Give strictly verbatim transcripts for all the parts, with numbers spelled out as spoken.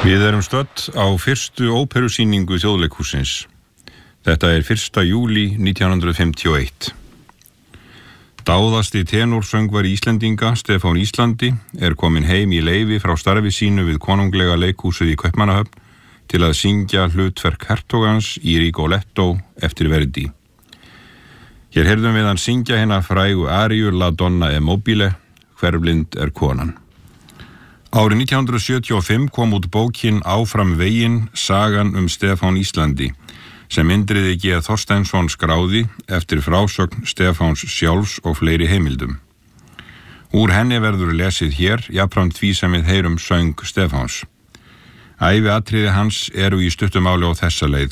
Við erum stödd á fyrstu óperusýningu Þjóðleikhússins. Þetta er fyrsta júlí nítján hundruð fimmtíu og eitt. Dáðasti tenorsöngvari Íslendinga, Stefán Íslandi, er komin heim í leyfi frá starfi sínu við konunglega leikhúsið í Kaupmannahöfn til að syngja hlutverk hertogans í Rigoletto eftir Verdi. Hér heyrðum við hann syngja hérna frægu aríu La Donna e Mobile, Hverflind er konan. Árið nítján hundruð sjötíu og fimm kom út bókin Áfram veginn, sagan um Stefán Íslandi, sem Indriði G. Þorsteinsson skráði eftir frásögn Stefáns sjálfs og fleiri heimildum. Úr henni verður lesið hér, jafnframt því sem við heyrum söng Stefáns. Æviatriði hans eru í stuttumáli á þessa leið.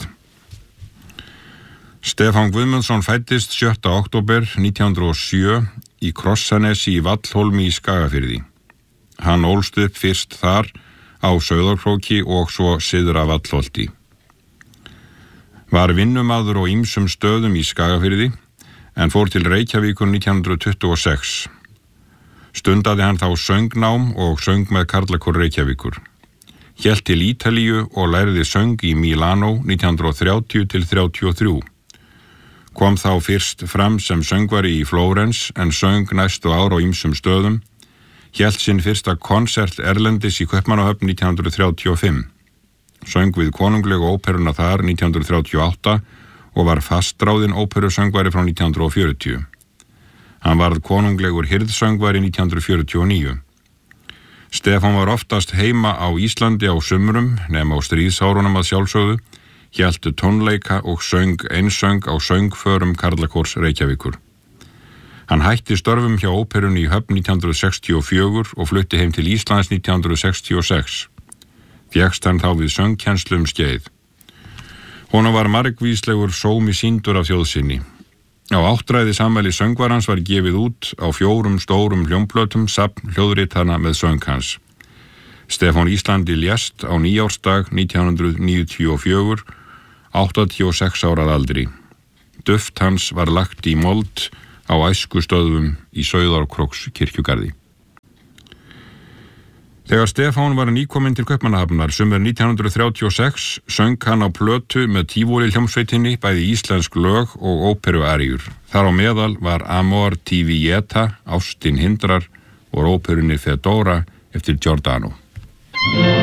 Stefán Guðmundsson fæddist sjötta október nítján hundruð og sjö í Krossanesi í Vallhólmi í Skagafirði. Hann ólst upp fyrst þar á Sauðárkróki og svo syðra Vallholti. Var vinnumaður á ýmsum stöðum í Skagafirði en fór til Reykjavíkur nítján hundruð tuttugu og sex. Stundaði hann þá söngnám og söng með Karlakór Reykjavíkur. Hélt til Ítalíu og lærði söng í Milano nítján hundruð þrjátíu til þrjátíu og þrjú. Kom þá fyrst fram sem söngvari í Flórens en söng næstu ár á ýmsum stöðum. Hélt sinn fyrsta konsert erlendis í Kaupmannahöfn nítján hundruð þrjátíu og fimm. Söng við konunglegu óperuna þar nítján hundruð þrjátíu og átta og var fastráðinn óperusöngvari frá nítján hundruð fjörutíu. Hann varð konunglegur hirðsöngvari nítján hundruð fjörutíu og níu. Stefán var oftast heima á Íslandi á sumrum, nema á stríðsárunum að sjálfsögðu, héltu tónleika og söng einsöng á söngförum Karlakórs Reykjavíkur. Hann hætti störfum hjá óperunni í Höfn nítján hundruð sextíu og fjögur og flutti heim til Íslands nítján hundruð sextíu og sex. Fékkst hann þá við söngkennslu um skeið. Honum var margvíslegur sómi sýndur af þjóðsinni. Á áttræði sammæli söngvarans var gefið út á fjórum stórum hljómplötum safn hljóðritana með söng hans. Stefán Íslandi lést á nýársdag nítján hundruð níutíu og fjögur, áttatíu og sex ára að aldri. Duft hans var lagt í mold á æskustöðum í Sauðárkróks kirkjugarði. Þegar Stefán var nýkominn til Kaupmannahafnar sumar nítján hundruð þrjátíu og sex söng hann á plötu með Tívolí hljómsveitinni bæði íslensk lög og óperuaríur. Þar á meðal var Amor ti Vieta, Ástin hindrar og óperunni Fedora eftir Giordano.